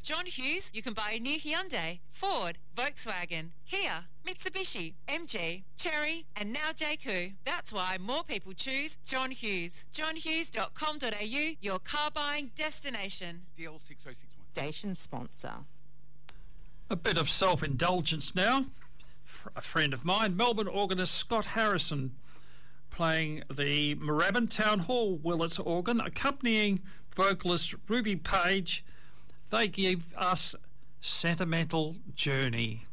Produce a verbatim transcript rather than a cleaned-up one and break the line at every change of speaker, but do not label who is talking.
At John Hughes, you can buy a new Hyundai, Ford, Volkswagen, Kia, Mitsubishi, M G, Chery and now J Q. That's why more people choose John Hughes. john hughes dot com dot a u, your car buying destination.
D L six oh six one.
Station sponsor.
A bit of self-indulgence now. A friend of mine, Melbourne organist Scott Harrison, playing the Moorabbin Town Hall Willits organ, accompanying vocalist Ruby Page. They give us Sentimental Journey.